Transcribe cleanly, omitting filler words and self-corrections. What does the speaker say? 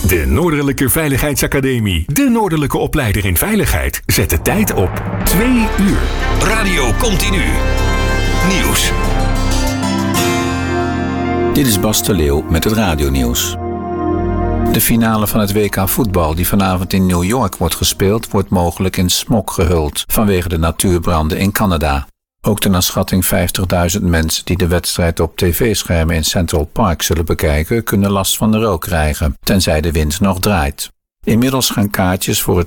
De Noordelijke Veiligheidsacademie. De Noordelijke opleider in veiligheid. Zet de tijd op 2 uur. Radio Continu. Nieuws. Dit is Bas de Leeuw met het radionieuws. De finale van het WK voetbal die vanavond in New York wordt gespeeld, wordt mogelijk in smog gehuld vanwege de natuurbranden in Canada. Ook de naar schatting 50.000 mensen die de wedstrijd op tv-schermen in Central Park zullen bekijken, kunnen last van de rook krijgen, tenzij de wind nog draait. Inmiddels gaan kaartjes voor het